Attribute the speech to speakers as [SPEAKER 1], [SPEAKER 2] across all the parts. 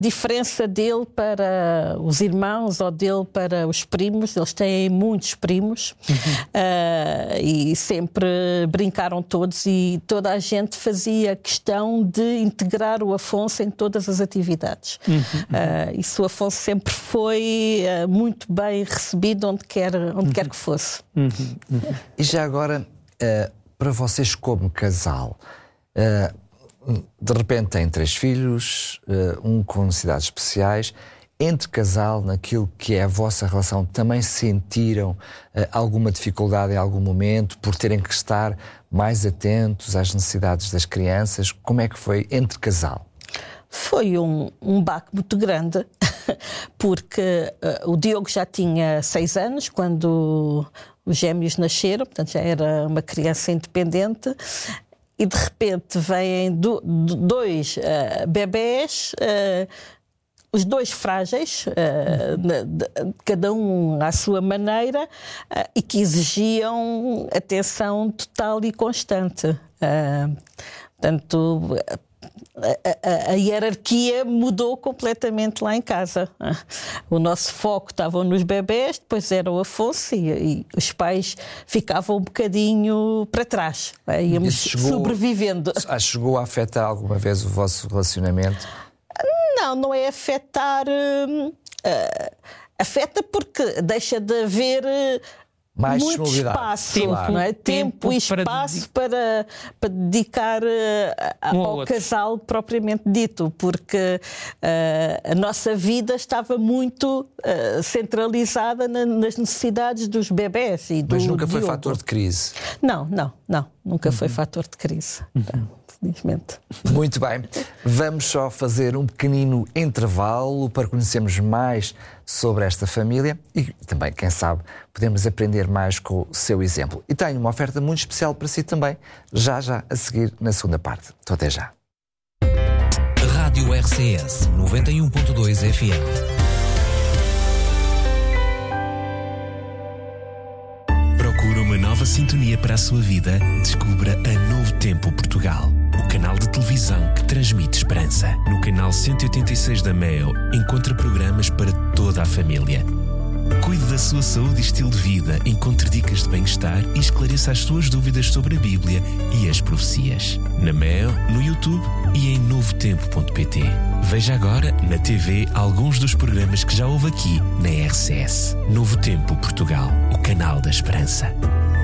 [SPEAKER 1] diferença dele para os irmãos ou dele para os primos. Eles têm muitos primos e sempre brincaram todos, e toda a gente fazia questão de integrar o Afonso em todas as atividades. Isso o Afonso sempre foi muito bem recebido onde quer que fosse.
[SPEAKER 2] E já agora, para vocês como casal, de repente têm 3 filhos, um com necessidades especiais. Entre casal, naquilo que é a vossa relação, também sentiram alguma dificuldade em algum momento por terem que estar mais atentos às necessidades das crianças? Como é que foi entre casal?
[SPEAKER 1] Foi um baque muito grande, porque o Diogo já tinha 6 anos quando os gêmeos nasceram, portanto já era uma criança independente. E de repente vêm 2 bebés, os 2 frágeis, cada um à sua maneira, e que exigiam atenção total e constante. Portanto, a hierarquia mudou completamente lá em casa. O nosso foco estava nos bebés, depois era o Afonso, e os pais ficavam um bocadinho para trás. Íamos sobrevivendo.
[SPEAKER 2] Chegou a afetar alguma vez o vosso relacionamento?
[SPEAKER 1] Não é afetar. Afeta porque deixa de haver
[SPEAKER 2] mais
[SPEAKER 1] muito espaço,
[SPEAKER 2] claro.
[SPEAKER 1] Não é? Tempo e espaço para dedicar ao casal propriamente dito, porque a nossa vida estava muito centralizada nas necessidades dos bebés e do
[SPEAKER 2] Mas nunca foi
[SPEAKER 1] Diogo.
[SPEAKER 2] fator de crise?
[SPEAKER 1] Não, nunca foi fator de crise. Felizmente.
[SPEAKER 2] Muito bem, vamos só fazer um pequenino intervalo para conhecermos mais sobre esta família e também, quem sabe, podemos aprender mais com o seu exemplo. E tenho uma oferta muito especial para si também, já a seguir na segunda parte. Então até já.
[SPEAKER 3] Rádio RCS 91.2 FM. Procura uma nova sintonia para a sua vida? Descubra a Novo Tempo Portugal, o canal de televisão que transmite esperança. No canal 186 da MEO, encontra programas para toda a família. Cuide da sua saúde e estilo de vida, encontre dicas de bem-estar e esclareça as suas dúvidas sobre a Bíblia e as profecias. Na MEO, no YouTube e em novotempo.pt. Veja agora na TV alguns dos programas que já houve aqui na RCS. Novo Tempo Portugal, o canal da esperança.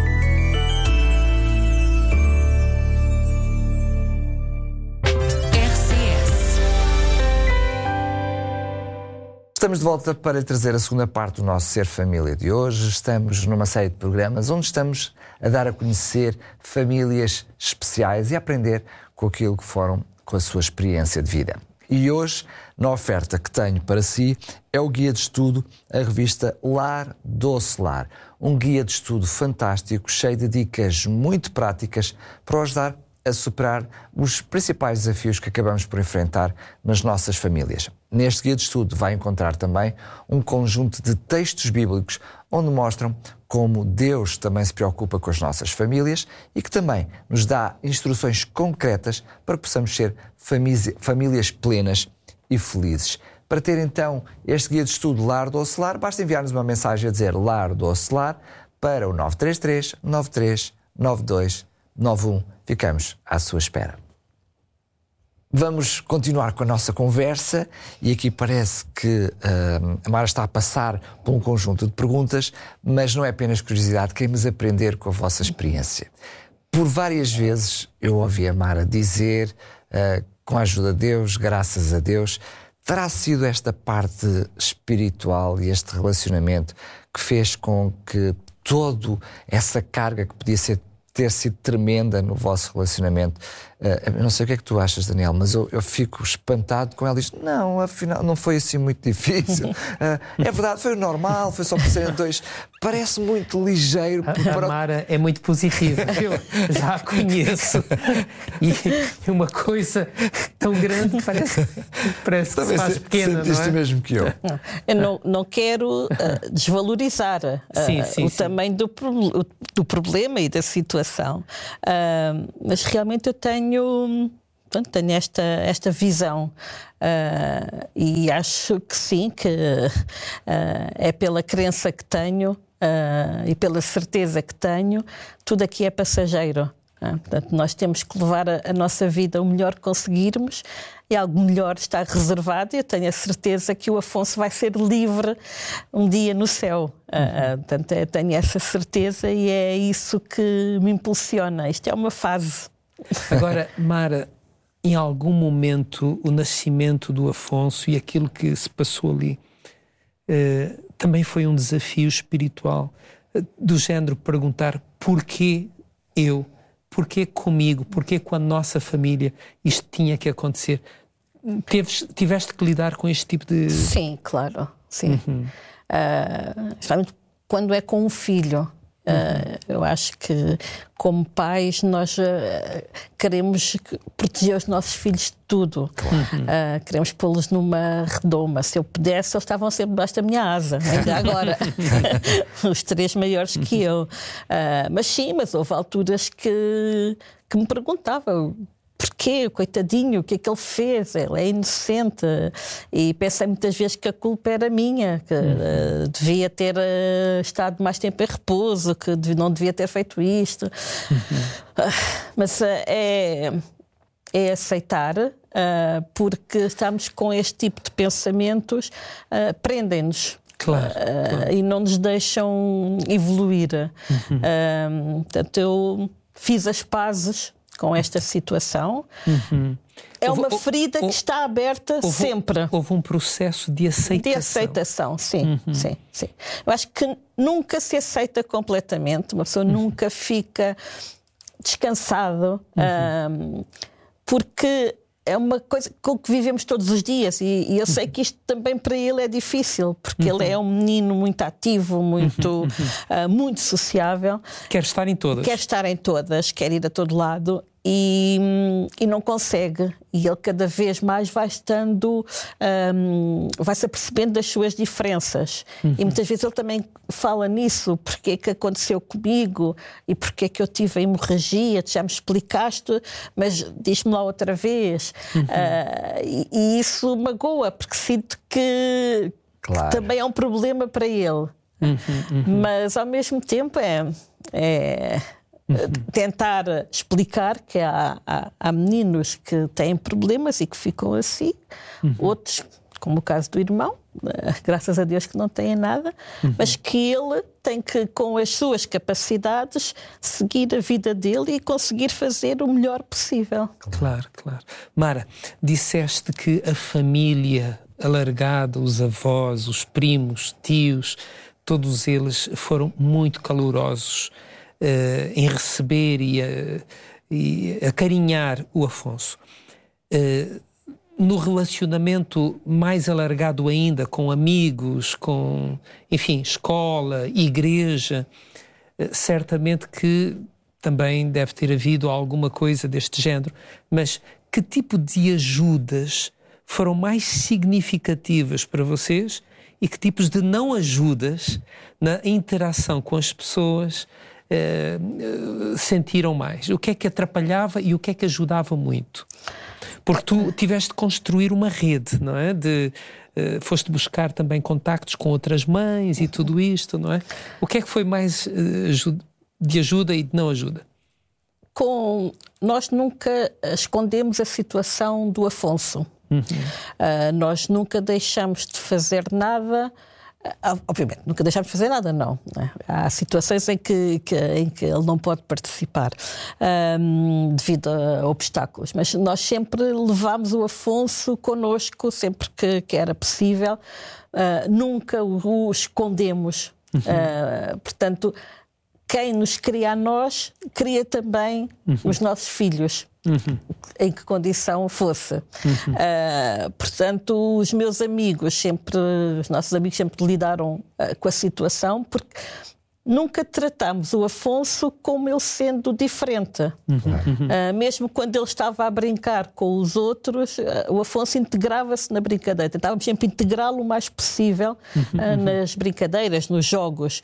[SPEAKER 2] Estamos de volta para trazer a segunda parte do nosso Ser Família de hoje. Estamos numa série de programas onde estamos a dar a conhecer famílias especiais e a aprender com aquilo que foram com a sua experiência de vida. E hoje, na oferta que tenho para si, é o guia de estudo, a revista Lar Doce Lar. Um guia de estudo fantástico, cheio de dicas muito práticas para ajudar a superar os principais desafios que acabamos por enfrentar nas nossas famílias. Neste guia de estudo vai encontrar também um conjunto de textos bíblicos onde mostram como Deus também se preocupa com as nossas famílias e que também nos dá instruções concretas para que possamos ser famílias plenas e felizes. Para ter então este guia de estudo Lar Doce Lar, basta enviar-nos uma mensagem a dizer Lar Doce Lar para o 933 93 92 91. Ficamos à sua espera. Vamos continuar com a nossa conversa e aqui parece que a Mara está a passar por um conjunto de perguntas, mas não é apenas curiosidade, queremos aprender com a vossa experiência. Por várias vezes eu ouvi a Mara dizer, com a ajuda de Deus, graças a Deus, terá sido esta parte espiritual e este relacionamento que fez com que toda essa carga que podia ter sido tremenda no vosso relacionamento. Eu não sei o que é que tu achas, Daniel, mas eu fico espantado com ela. Diz, não, afinal, não foi assim muito difícil. É verdade, foi normal, foi só por serem 2. Parece muito ligeiro.
[SPEAKER 4] A Mara é muito positiva. Eu já a conheço. E uma coisa tão grande parece que se faz pequena, não é?
[SPEAKER 2] Mesmo que eu.
[SPEAKER 1] Eu não quero desvalorizar o tamanho do problema e da situação. Mas realmente eu tenho Portanto, tenho esta visão e acho que sim, que é pela crença que tenho e pela certeza que tenho, tudo aqui é passageiro. Portanto, nós temos que levar a nossa vida o melhor que conseguirmos e algo melhor está reservado e eu tenho a certeza que o Afonso vai ser livre um dia no céu. Portanto, eu tenho essa certeza e é isso que me impulsiona. Isto é uma fase.
[SPEAKER 4] Agora, Mara, em algum momento o nascimento do Afonso e aquilo que se passou ali também foi um desafio espiritual, do género perguntar porquê eu? Porquê comigo? Porquê com a nossa família isto tinha que acontecer? Tiveste que lidar com este tipo de...
[SPEAKER 1] Sim, claro. Sim. Especialmente quando é com um filho. Eu acho que, como pais, nós queremos proteger os nossos filhos de tudo. Claro. Queremos pô-los numa redoma. Se eu pudesse, eles estavam sempre debaixo da minha asa, ainda agora. Os 3 maiores que eu. Mas sim, mas houve alturas que me perguntavam porquê, coitadinho, o que é que ele fez? Ele é inocente. E pensei muitas vezes que a culpa era minha, que devia ter estado mais tempo em repouso, que não devia ter feito isto. Mas é aceitar, porque estamos com este tipo de pensamentos, prendem-nos.
[SPEAKER 4] Claro.
[SPEAKER 1] E não nos deixam evoluir. Portanto, eu fiz as pazes com esta situação. É uma ferida que está aberta sempre.
[SPEAKER 4] Houve um processo de aceitação.
[SPEAKER 1] De aceitação, sim, sim. Eu acho que nunca se aceita completamente, uma pessoa nunca fica descansado, porque é uma coisa com que vivemos todos os dias e eu sei que isto também para ele é difícil, porque ele é um menino muito ativo, muito sociável.
[SPEAKER 4] Quer estar em todas.
[SPEAKER 1] Quer ir a todo lado e não consegue. E ele cada vez mais vai se apercebendo das suas diferenças. E muitas vezes ele também fala nisso, porque é que aconteceu comigo e porque é que eu tive a hemorragia, tu já me explicaste, mas diz-me lá outra vez. E isso magoa, porque sinto que também é um problema para ele. Mas ao mesmo tempo é tentar explicar que há meninos que têm problemas e que ficam assim, outros, como o caso do irmão, graças a Deus que não têm nada, mas que ele tem que, com as suas capacidades, seguir a vida dele e conseguir fazer o melhor possível.
[SPEAKER 4] Claro. Mara, disseste que a família alargada, os avós, os primos, tios, todos eles foram muito calorosos em receber e acarinhar o Afonso. No relacionamento mais alargado ainda, com amigos, com, enfim, escola, igreja, certamente que também deve ter havido alguma coisa deste género, mas que tipo de ajudas foram mais significativas para vocês e que tipos de não ajudas na interação com as pessoas sentiram mais? O que é que atrapalhava e o que é que ajudava muito? Porque tu tiveste de construir uma rede, não é? Foste buscar também contactos com outras mães e tudo isto, não é? O que é que foi mais de ajuda e de não ajuda?
[SPEAKER 1] Nós nunca escondemos a situação do Afonso. Nós nunca deixamos de fazer nada. Obviamente, nunca deixámos de fazer nada, não. Há situações em que ele não pode participar devido a obstáculos, mas nós sempre levámos o Afonso connosco, sempre que era possível, nunca o escondemos. Portanto, quem nos cria a nós, cria também os nossos filhos. Em que condição fosse. Portanto, os nossos amigos sempre lidaram com a situação, porque nunca tratámos o Afonso como ele sendo diferente. Mesmo quando ele estava a brincar com os outros, o Afonso integrava-se na brincadeira. Tentávamos sempre integrá-lo o mais possível nas brincadeiras, nos jogos.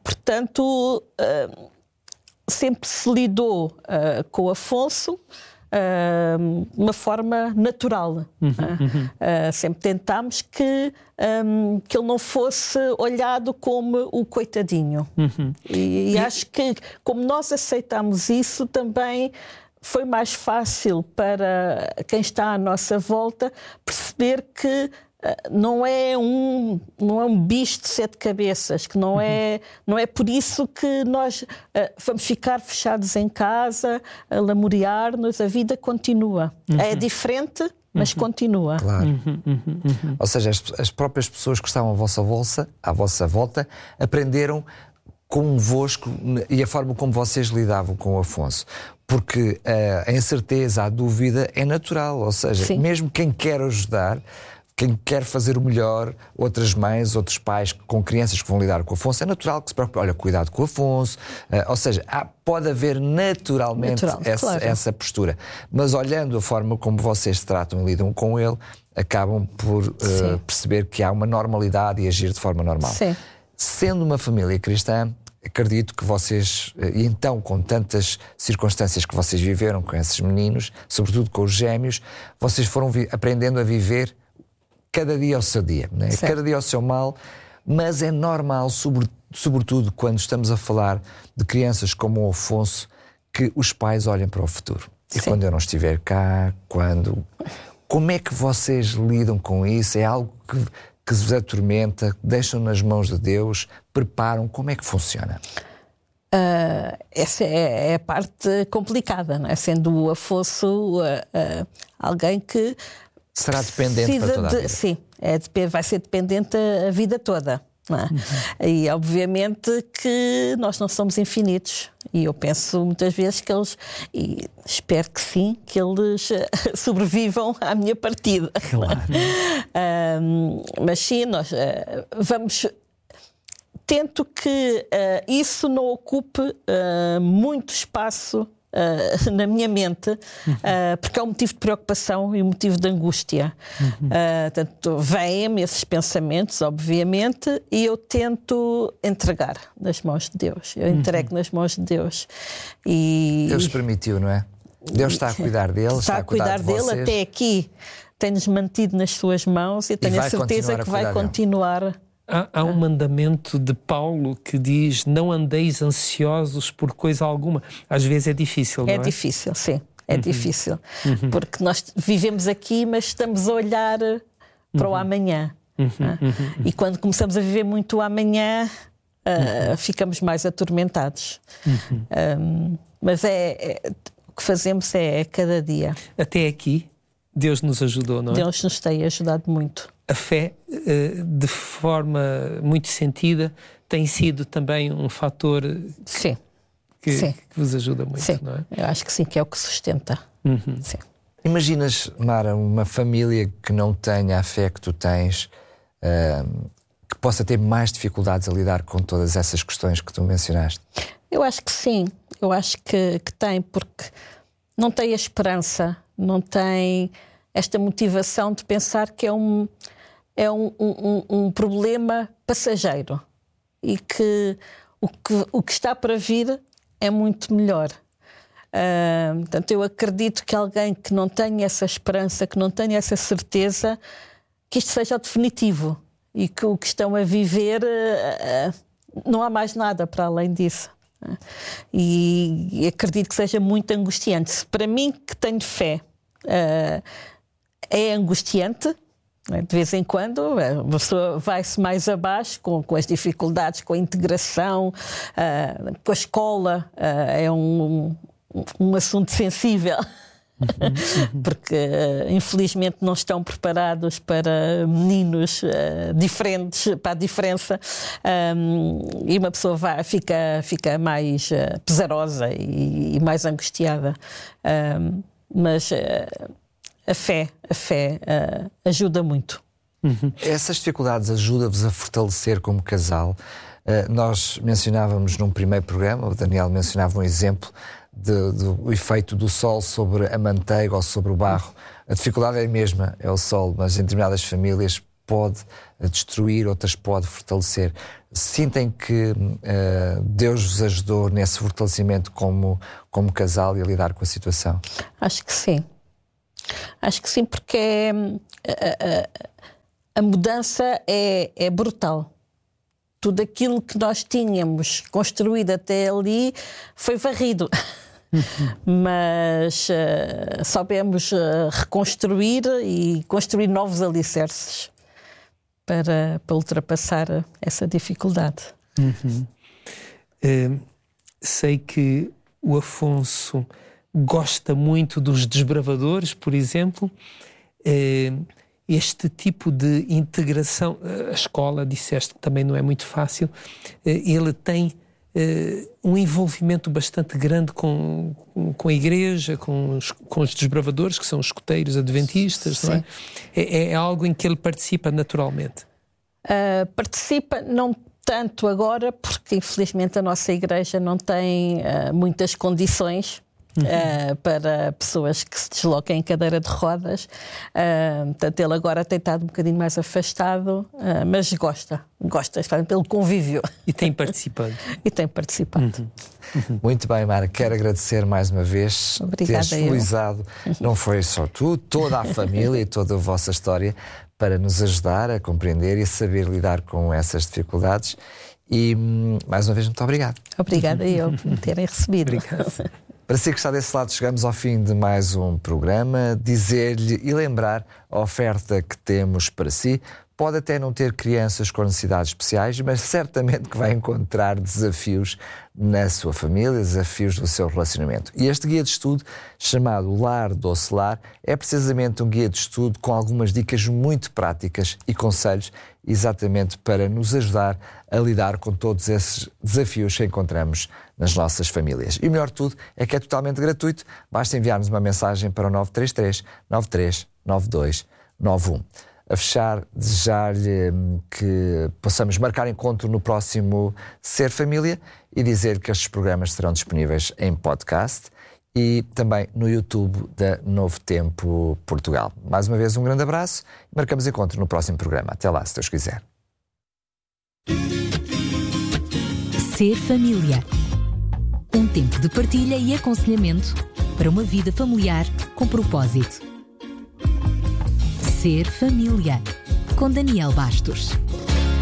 [SPEAKER 1] Portanto, sempre se lidou com o Afonso uma forma natural. Sempre tentámos que ele não fosse olhado como o coitadinho. E acho que, como nós aceitámos isso, também foi mais fácil para quem está à nossa volta perceber que não é um bicho de 7 cabeças, que não é por isso que nós vamos ficar fechados em casa, a lamorear-nos. A vida continua. É diferente, mas continua.
[SPEAKER 2] Claro. Ou seja, as próprias pessoas que estavam à vossa volta aprenderam convosco e a forma como vocês lidavam com o Afonso. Porque a incerteza, a dúvida é natural. Ou seja,
[SPEAKER 1] Sim.
[SPEAKER 2] mesmo quem quer ajudar, quem quer fazer o melhor, outras mães, outros pais com crianças que vão lidar com o Afonso, é natural que se preocupe. Olha, cuidado com o Afonso. Ou seja, pode haver naturalmente essa postura. Mas olhando a forma como vocês se tratam e lidam com ele, acabam por perceber que há uma normalidade e agir de forma normal.
[SPEAKER 1] Sim.
[SPEAKER 2] Sendo uma família cristã, acredito que vocês, e então com tantas circunstâncias que vocês viveram com esses meninos, sobretudo com os gêmeos, vocês foram aprendendo a viver cada dia ao seu dia, né? Cada dia ao seu mal, mas é normal, sobretudo quando estamos a falar de crianças como o Afonso, que os pais olhem para o futuro. E quando eu não estiver cá, como é que vocês lidam com isso? É algo que vos atormenta, deixam nas mãos de Deus, preparam? Como é que funciona?
[SPEAKER 1] Essa é a parte complicada, não é? Sendo o Afonso alguém que
[SPEAKER 2] será dependente para toda a vida.
[SPEAKER 1] Sim, vai ser dependente a vida toda. Não é? E obviamente que nós não somos infinitos. E eu penso muitas vezes que eles, e espero que sim, que eles sobrevivam à minha partida.
[SPEAKER 4] Claro.
[SPEAKER 1] Mas sim, nós vamos... Tento que isso não ocupe muito espaço na minha mente, porque é um motivo de preocupação e um motivo de angústia. Portanto, vêm-me esses pensamentos, obviamente, e eu tento entregar nas mãos de Deus. Eu entrego nas mãos de Deus. E
[SPEAKER 2] Deus permitiu, não é? Deus está a cuidar dele,
[SPEAKER 1] está a cuidar
[SPEAKER 2] de
[SPEAKER 1] dele
[SPEAKER 2] vocês.
[SPEAKER 1] Até aqui. Tem-nos mantido nas suas mãos e tenho a certeza que vai continuar.
[SPEAKER 4] Há um mandamento de Paulo que diz: não andeis ansiosos por coisa alguma. Às vezes é difícil, não é?
[SPEAKER 1] É difícil, sim. É difícil. Porque nós vivemos aqui, mas estamos a olhar para o amanhã. E quando começamos a viver muito o amanhã, ficamos mais atormentados. Mas o que fazemos é cada dia.
[SPEAKER 4] Até aqui, Deus nos ajudou, não é?
[SPEAKER 1] Deus nos tem ajudado muito.
[SPEAKER 4] A fé, de forma muito sentida, tem sido também um fator que vos ajuda muito,
[SPEAKER 1] sim.
[SPEAKER 4] Não é?
[SPEAKER 1] Eu acho que sim, que é o que sustenta. Sim.
[SPEAKER 2] Imaginas, Mara, uma família que não tenha a fé que tu tens, que possa ter mais dificuldades a lidar com todas essas questões que tu mencionaste?
[SPEAKER 1] Eu acho que sim. Eu acho que tem, porque não tem a esperança, não tem esta motivação de pensar que é um problema passageiro e que o que está para vir é muito melhor. Portanto, eu acredito que alguém que não tenha essa esperança, que não tenha essa certeza, que isto seja o definitivo e que o que estão a viver não há mais nada para além disso. E acredito que seja muito angustiante. Para mim, que tenho fé, é angustiante. De vez em quando a pessoa vai-se mais abaixo com as dificuldades, com a integração, com a escola. É um assunto sensível, porque infelizmente não estão preparados para meninos diferentes, para a diferença, e uma pessoa fica mais pesarosa e mais angustiada. Mas a fé ajuda muito.
[SPEAKER 2] Essas dificuldades ajudam-vos a fortalecer como casal. Nós mencionávamos num primeiro programa, o Daniel mencionava um exemplo do efeito do sol sobre a manteiga ou sobre o barro. A dificuldade é a mesma, é o sol, mas em determinadas famílias pode destruir, outras pode fortalecer. Sentem que Deus vos ajudou nesse fortalecimento como casal e a lidar com a situação?
[SPEAKER 1] Acho que sim. Acho que sim, porque a mudança é brutal. Tudo aquilo que nós tínhamos construído até ali foi varrido. Mas soubemos reconstruir e construir novos alicerces para ultrapassar essa dificuldade.
[SPEAKER 4] Sei que o Afonso gosta muito dos desbravadores, por exemplo. Este tipo de integração, a escola, disseste que também não é muito fácil, ele tem um envolvimento bastante grande com a igreja, com os desbravadores, que são os escoteiros adventistas, não é? É algo em que ele participa naturalmente?
[SPEAKER 1] Participa, não tanto agora, porque infelizmente a nossa igreja não tem muitas condições para pessoas que se desloquem em cadeira de rodas. Portanto, ele agora tem estado um bocadinho mais afastado, mas gosta, pelo convívio.
[SPEAKER 4] E tem participado.
[SPEAKER 2] Muito bem, Mara, quero agradecer mais uma vez.
[SPEAKER 1] Obrigada.
[SPEAKER 2] Teres utilizado, não foi só tu, toda a família e toda a vossa história para nos ajudar a compreender e a saber lidar com essas dificuldades. E mais uma vez, muito obrigado.
[SPEAKER 1] Obrigada eu por me terem recebido.
[SPEAKER 4] Obrigado.
[SPEAKER 2] Para si que está desse lado, chegamos ao fim de mais um programa. Dizer-lhe e lembrar a oferta que temos para si. Pode até não ter crianças com necessidades especiais, mas certamente que vai encontrar desafios na sua família, desafios do seu relacionamento. E este guia de estudo, chamado Lar Doce Lar, é precisamente um guia de estudo com algumas dicas muito práticas e conselhos exatamente para nos ajudar a lidar com todos esses desafios que encontramos nas nossas famílias. E o melhor de tudo é que é totalmente gratuito. Basta enviar-nos uma mensagem para o 933 93 92 91. A fechar, desejar-lhe que possamos marcar encontro no próximo Ser Família e dizer que estes programas serão disponíveis em podcast e também no YouTube da Novo Tempo Portugal. Mais uma vez, um grande abraço e marcamos encontro no próximo programa. Até lá, se Deus quiser.
[SPEAKER 5] Ser Família. Um tempo de partilha e aconselhamento para uma vida familiar com propósito. Ser Família, com Daniel Bastos.